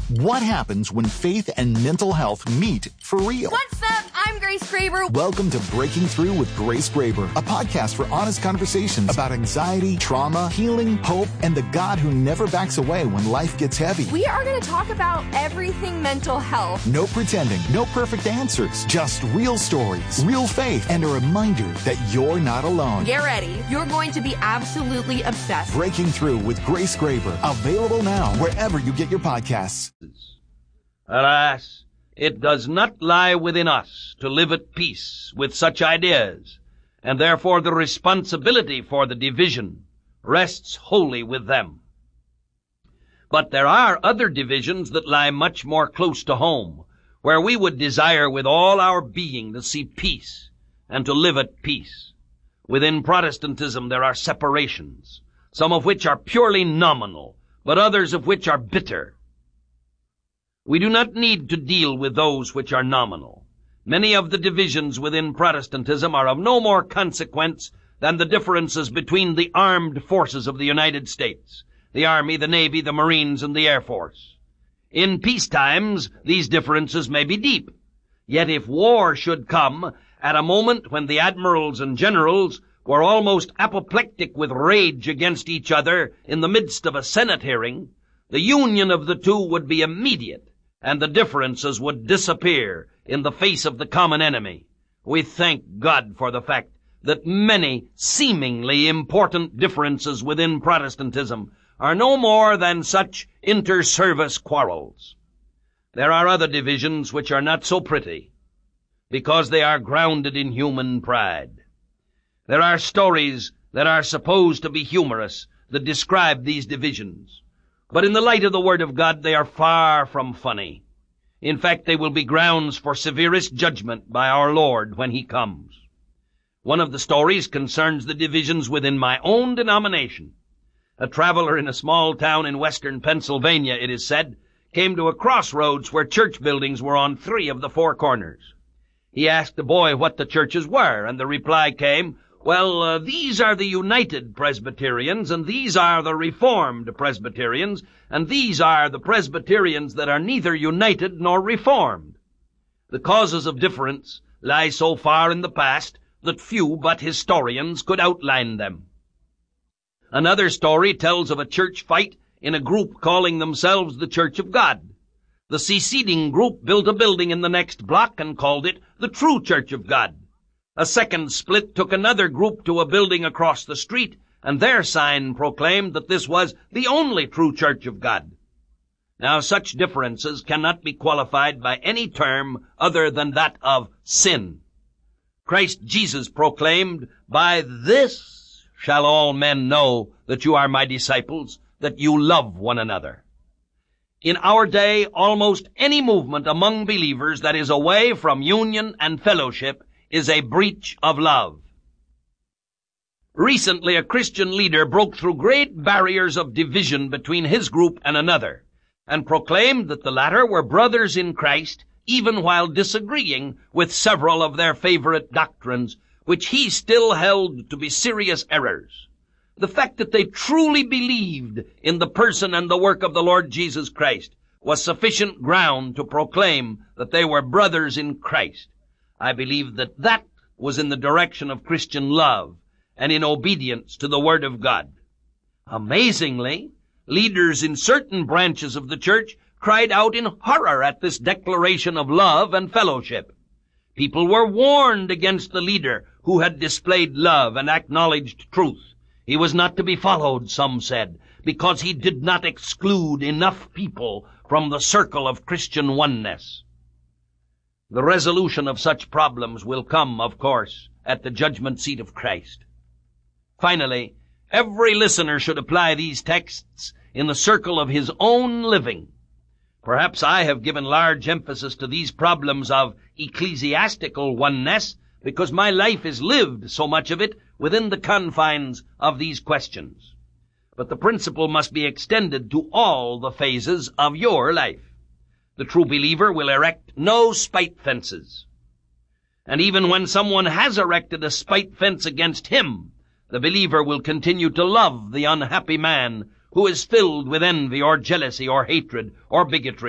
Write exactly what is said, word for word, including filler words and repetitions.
What happens when faith and mental health meet for real? What's up? I'm Grace Graber. Welcome to Breaking Through with Grace Graber, a podcast for honest conversations about anxiety, trauma, healing, hope, and the God who never backs away when life gets heavy. We are going to talk about everything mental health. No pretending, no perfect answers, just real stories, real faith, and a reminder that you're not alone. Get ready. You're going to be absolutely obsessed. Breaking Through with Grace Graber, available now wherever you get your podcasts. Alas, it does not lie within us to live at peace with such ideas, and therefore the responsibility for the division rests wholly with them. But there are other divisions that lie much more close to home, where we would desire with all our being to see peace and to live at peace. Within Protestantism there are separations, some of which are purely nominal, but others of which are bitter. We do not need to deal with those which are nominal. Many of the divisions within Protestantism are of no more consequence than the differences between the armed forces of the United States, the Army, the Navy, the Marines, and the Air Force. In peace times, these differences may be deep. Yet if war should come at a moment when the admirals and generals were almost apoplectic with rage against each other in the midst of a Senate hearing, the union of the two would be immediate, and the differences would disappear in the face of the common enemy. We thank God for the fact that many seemingly important differences within Protestantism are no more than such inter-service quarrels. There are other divisions which are not so pretty, because they are grounded in human pride. There are stories that are supposed to be humorous that describe these divisions. But in the light of the Word of God, they are far from funny. In fact, they will be grounds for severest judgment by our Lord when He comes. One of the stories concerns the divisions within my own denomination. A traveler in a small town in western Pennsylvania, it is said, came to a crossroads where church buildings were on three of the four corners. He asked the boy what the churches were, and the reply came, Well, uh, these are the United Presbyterians, and these are the Reformed Presbyterians, and these are the Presbyterians that are neither united nor reformed. The causes of difference lie so far in the past that few but historians could outline them. Another story tells of a church fight in a group calling themselves the Church of God. The seceding group built a building in the next block and called it the True Church of God. A second split took another group to a building across the street, and their sign proclaimed that this was the only true Church of God. Now, such differences cannot be qualified by any term other than that of sin. Christ Jesus proclaimed, By this shall all men know that you are my disciples, that you love one another. In our day, almost any movement among believers that is away from union and fellowship is a breach of love. Recently, a Christian leader broke through great barriers of division between his group and another, and proclaimed that the latter were brothers in Christ, even while disagreeing with several of their favorite doctrines, which he still held to be serious errors. The fact that they truly believed in the person and the work of the Lord Jesus Christ was sufficient ground to proclaim that they were brothers in Christ. I believe that that was in the direction of Christian love and in obedience to the Word of God. Amazingly, leaders in certain branches of the church cried out in horror at this declaration of love and fellowship. People were warned against the leader who had displayed love and acknowledged truth. He was not to be followed, some said, because he did not exclude enough people from the circle of Christian oneness. The resolution of such problems will come, of course, at the judgment seat of Christ. Finally, every listener should apply these texts in the circle of his own living. Perhaps I have given large emphasis to these problems of ecclesiastical oneness because my life is lived, so much of it, within the confines of these questions. But the principle must be extended to all the phases of your life. The true believer will erect no spite fences. And even when someone has erected a spite fence against him, the believer will continue to love the unhappy man who is filled with envy or jealousy or hatred or bigotry